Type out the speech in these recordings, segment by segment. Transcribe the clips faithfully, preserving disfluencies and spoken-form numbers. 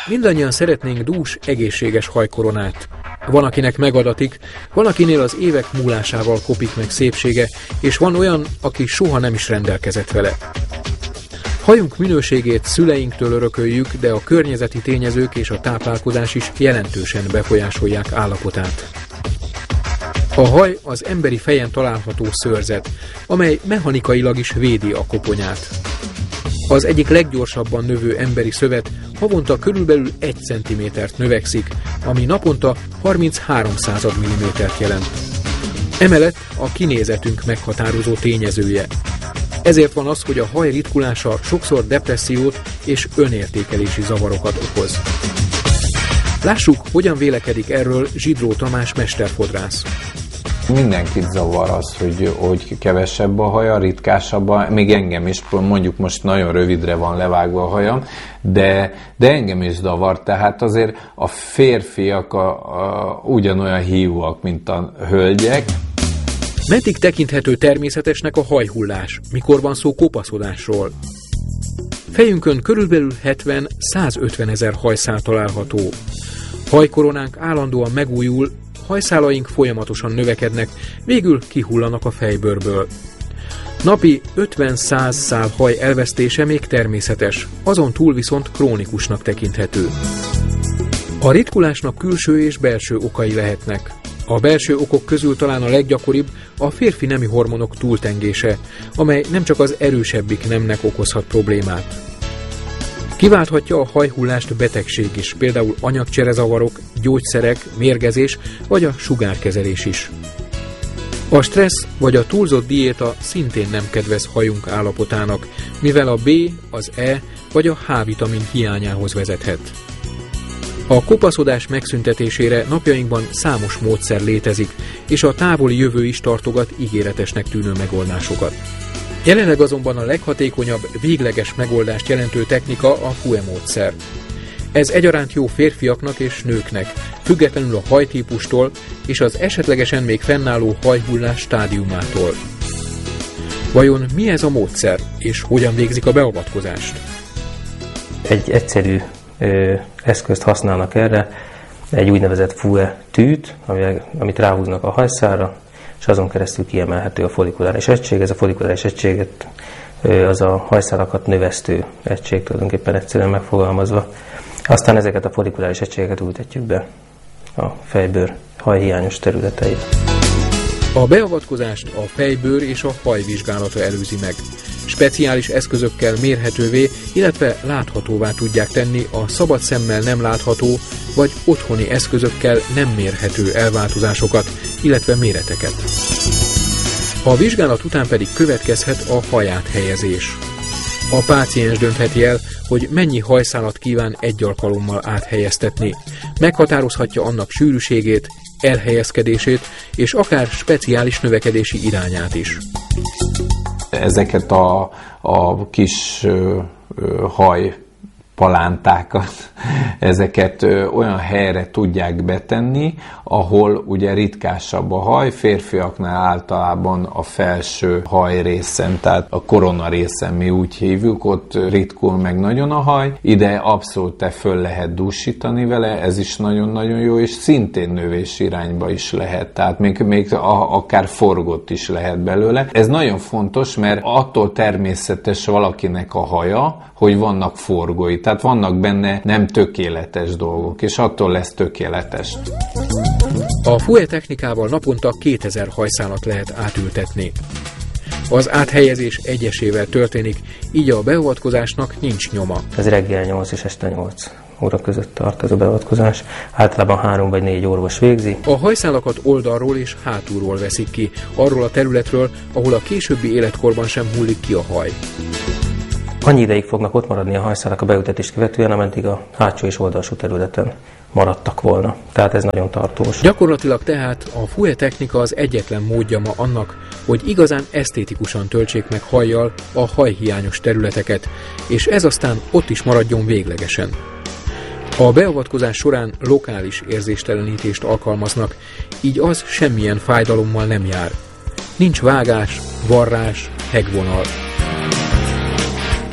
Mindannyian szeretnénk dús, egészséges hajkoronát. Van, akinek megadatik, van, akinél az évek múlásával kopik meg szépsége, és van olyan, aki soha nem is rendelkezett vele. Hajunk minőségét szüleinktől örököljük, de a környezeti tényezők és a táplálkozás is jelentősen befolyásolják állapotát. A haj az emberi fejen található szőrzet, amely mechanikailag is védi a koponyát. Az egyik leggyorsabban növő emberi szövet havonta körülbelül egy centimétert növekszik, ami naponta harminchárom század millimétert jelent. Emellett a kinézetünk meghatározó tényezője. Ezért van az, hogy a haj ritkulása sokszor depressziót és önértékelési zavarokat okoz. Lássuk, hogyan vélekedik erről Zsidró Tamás mesterfodrász. Mindenkit zavar az, hogy, hogy kevesebb a haja, ritkásabb a, még engem is, mondjuk most nagyon rövidre van levágva a hajam, de, de engem is zavar, tehát azért a férfiak a, a, ugyanolyan hívóak, mint a hölgyek. Meddig tekinthető természetesnek a hajhullás, mikor van szó kopaszodásról? Fejünkön körülbelül hetven-százötven ezer hajszál található. Hajkoronánk állandóan megújul, hajszálaink folyamatosan növekednek, végül kihullanak a fejbőrből. Napi ötven-száz szál haj elvesztése még természetes, azon túl viszont krónikusnak tekinthető. A ritkulásnak külső és belső okai lehetnek. A belső okok közül talán a leggyakoribb a férfi nemi hormonok túltengése, amely nem csak az erősebbik nemnek okozhat problémát. Kiválthatja a hajhullást betegség is, például anyagcserezavarok, gyógyszerek, mérgezés vagy a sugárkezelés is. A stressz vagy a túlzott diéta szintén nem kedvez hajunk állapotának, mivel a B, az E vagy a H vitamin hiányához vezethet. A kopaszodás megszüntetésére napjainkban számos módszer létezik, és a távoli jövő is tartogat ígéretesnek tűnő megoldásokat. Jelenleg azonban a leghatékonyabb, végleges megoldást jelentő technika a F U E módszer. Ez egyaránt jó férfiaknak és nőknek, függetlenül a hajtípustól és az esetlegesen még fennálló hajhullás stádiumától. Vajon mi ez a módszer, és hogyan végzik a beavatkozást? Egy egyszerű ö, eszközt használnak erre, egy úgynevezett F U E tűt, amit ráhúznak a hajszálra, és azon keresztül kiemelhető a follikuláris egység. Ez a follikuláris egységet az a hajszálakat növesztő egység, tulajdonképpen egyszerűen megfogalmazva. Aztán ezeket a follikuláris egységeket ültetjük be a fejbőr hajhiányos területeire. A beavatkozást a fejbőr és a haj vizsgálata előzi meg. Speciális eszközökkel mérhetővé, illetve láthatóvá tudják tenni a szabad szemmel nem látható, vagy otthoni eszközökkel nem mérhető elváltozásokat, illetve méreteket. A vizsgálat után pedig következhet a hajáthelyezés. A páciens döntheti el, hogy mennyi hajszálat kíván egy alkalommal áthelyeztetni. Meghatározhatja annak sűrűségét, elhelyezkedését és akár speciális növekedési irányát is. Ezeket a, a kis ö, ö, haj palántákat, ezeket ö, olyan helyre tudják betenni, ahol ugye ritkásabb a haj, férfiaknál általában a felső hajrészen, tehát a korona részen mi úgy hívjuk, ott ritkul meg nagyon a haj, ide abszolút te föl lehet dúsítani vele, ez is nagyon-nagyon jó, és szintén növés irányba is lehet, tehát még, még a, akár forgott is lehet belőle. Ez nagyon fontos, mert attól természetes valakinek a haja, hogy vannak forgói, tehát vannak benne nem tökéletes dolgok, és attól lesz tökéletes. A F U E technikával naponta kétezer hajszálat lehet átültetni. Az áthelyezés egyesével történik, így a beavatkozásnak nincs nyoma. Ez reggel nyolc és este nyolc óra között tart ez a beavatkozás. Általában három vagy négy orvos végzi. A hajszálakat oldalról és hátulról veszik ki, arról a területről, ahol a későbbi életkorban sem hullik ki a haj. Annyi ideig fognak ott maradni a hajszálak a beültetést követően, ameddig a hátsó és oldalsó területen maradtak volna. Tehát ez nagyon tartós. Gyakorlatilag tehát a F U E technika az egyetlen módja ma annak, hogy igazán esztétikusan töltsék meg hajjal a hajhiányos területeket, és ez aztán ott is maradjon véglegesen. A beavatkozás során lokális érzéstelenítést alkalmaznak, így az semmilyen fájdalommal nem jár. Nincs vágás, varrás, hegvonal.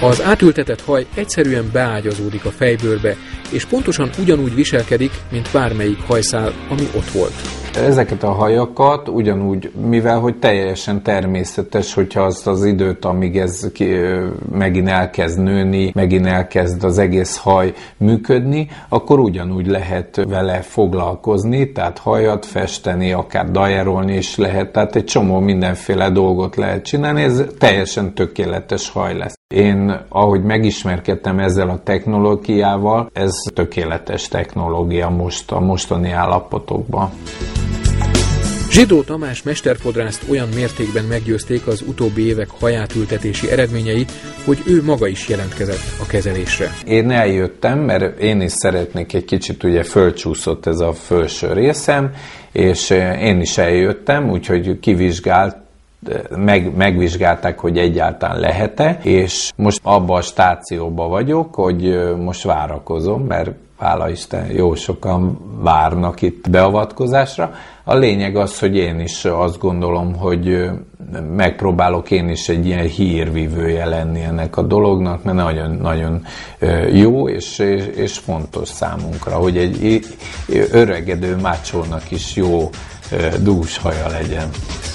Az átültetett haj egyszerűen beágyazódik a fejbőrbe, és pontosan ugyanúgy viselkedik, mint bármelyik hajszál, ami ott volt. Ezeket a hajakat ugyanúgy, mivel hogy teljesen természetes, hogyha azt az időt, amíg ez ki, megint elkezd nőni, megint elkezd az egész haj működni, akkor ugyanúgy lehet vele foglalkozni, tehát hajat festeni, akár dajerolni is lehet, tehát egy csomó mindenféle dolgot lehet csinálni, ez teljesen tökéletes haj lesz. Én, ahogy megismerkedtem ezzel a technológiával, ez tökéletes technológia most a mostani állapotokban. Zsidó Tamás mesterfodrászt olyan mértékben meggyőzték az utóbbi évek hajátültetési eredményei, hogy ő maga is jelentkezett a kezelésre. Én eljöttem, mert én is szeretnék egy kicsit, ugye fölcsúszott ez a felső részem, és én is eljöttem, úgyhogy kivizsgált, Meg, megvizsgálták, hogy egyáltalán lehet-e, és most abban a stációban vagyok, hogy most várakozom, mert hála Isten, jó sokan várnak itt beavatkozásra. A lényeg az, hogy én is azt gondolom, hogy megpróbálok én is egy ilyen hírvívője lenni ennek a dolognak, mert nagyon, nagyon jó és, és, és fontos számunkra, hogy egy öregedő mácsónak is jó dús haja legyen.